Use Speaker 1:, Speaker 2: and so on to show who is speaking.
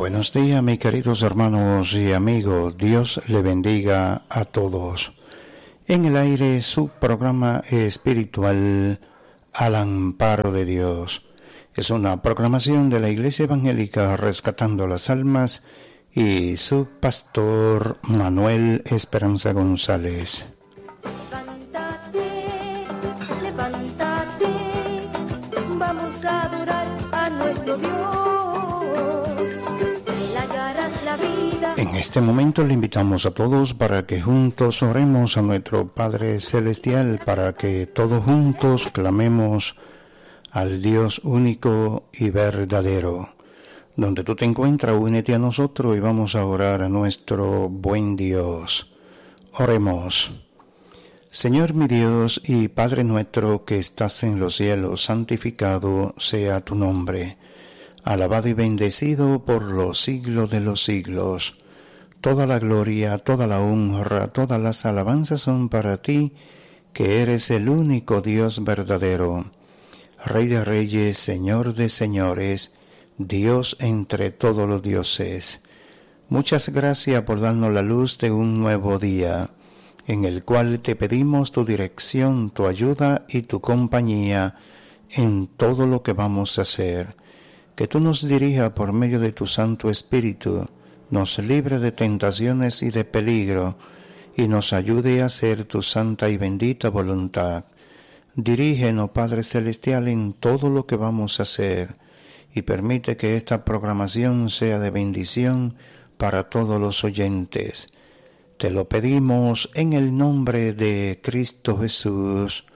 Speaker 1: Buenos días, mis queridos hermanos y amigos. Dios le bendiga a todos. En el aire, su programa espiritual Al Amparo de Dios. Es una programación de la Iglesia Evangélica Rescatando las Almas y su pastor Manuel Esperanza González.
Speaker 2: Levántate, vamos a adorar a nuestro Dios.
Speaker 1: En este momento le invitamos a todos para que juntos oremos a nuestro Padre Celestial, para que todos juntos clamemos al Dios único y verdadero. Donde tú te encuentras, únete a nosotros y vamos a orar a nuestro buen Dios. Oremos. Señor mi Dios y Padre nuestro que estás en los cielos, santificado sea tu nombre. Alabado y bendecido por los siglos de los siglos. Toda la gloria, toda la honra, todas las alabanzas son para ti, que eres el único Dios verdadero. Rey de reyes, Señor de señores, Dios entre todos los dioses. Muchas gracias por darnos la luz de un nuevo día, en el cual te pedimos tu dirección, tu ayuda y tu compañía en todo lo que vamos a hacer. Que tú nos dirijas por medio de tu Santo Espíritu, nos libre de tentaciones y de peligro, y nos ayude a hacer tu santa y bendita voluntad. Dirígenos, Padre Celestial, en todo lo que vamos a hacer, y permite que esta programación sea de bendición para todos los oyentes. Te lo pedimos en el nombre de Cristo Jesús.